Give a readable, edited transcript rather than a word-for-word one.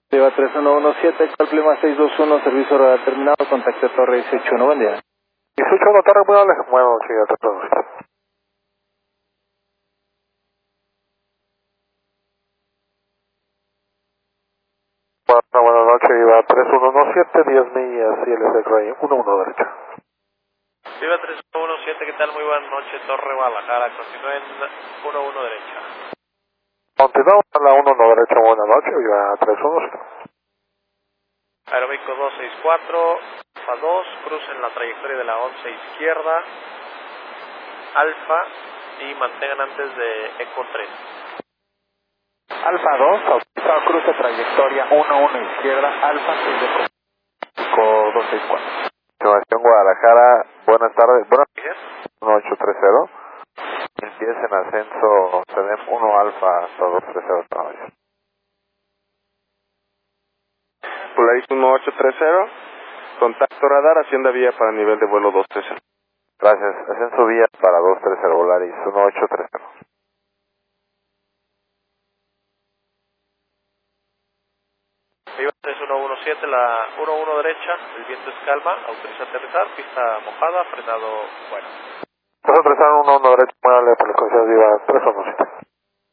Viva 3117, Calplima 621, servicio radar terminado, contacto Torre 181, buen día. 181 Torre, muy amable. Buenas noches, ya te produce. Buenas noches, Viva 3117, 10 millas, ILS Ray 11 derecha. Viva 3117, ¿qué tal? Muy buenas noches, Torre Guadalajara, continúen 11 derecha. Continuamos a la 11 derecha, buenas noches, Viva 317. Aeroméxico 264, Alfa 2, crucen la trayectoria de la 11 izquierda, Alfa, y mantengan antes de Eco 3. Alfa 2, autorizado cruce trayectoria 11 izquierda, Alfa 6 de Eco 264. Estimación Guadalajara, buenas tardes, buenas noches, 1830. Empieza en ascenso, CEDEM 1 Alfa hasta 230 esta noche. Polaris 1830, contacto radar, hacienda vía para nivel de vuelo 230. Gracias, ascenso vía para 230 Polaris 1830. Viva 3117, la 11 derecha, el viento es calma, autoriza aterrizar, pista mojada, frenado bueno. Nosotros estamos en 1 derecha, muy amable por la concesión, Viva 317.